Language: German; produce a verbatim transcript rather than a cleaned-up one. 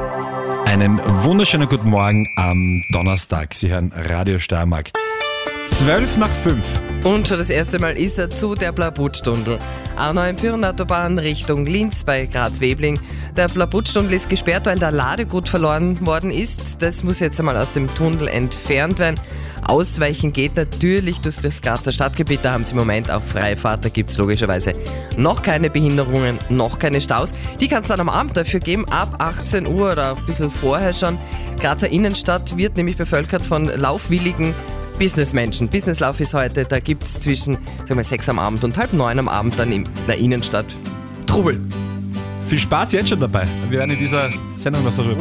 Einen wunderschönen guten Morgen am Donnerstag. Sie hören Radio Steiermark. Zwölf nach fünf. Und schon das erste Mal ist er zu der Blabutstundel. A neun Pyrenautobahn Richtung Linz bei Graz-Webling. Der Blabutstundel ist gesperrt, weil der Ladegut verloren worden ist. Das muss jetzt einmal aus dem Tunnel entfernt werden. Ausweichen geht natürlich durch das Grazer Stadtgebiet. Da haben sie im Moment auf Freifahrt. Da gibt es logischerweise noch keine Behinderungen, noch keine Staus. Die kann es dann am Abend dafür geben, ab achtzehn Uhr oder auch ein bisschen vorher schon. Grazer Innenstadt wird nämlich bevölkert von laufwilligen Businessmenschen. Businesslauf ist heute, da gibt es zwischen sagen wir, sechs am Abend und halb neun am Abend dann in der Innenstadt Trubel. Viel Spaß jetzt schon dabei. Wir werden in dieser Sendung noch darüber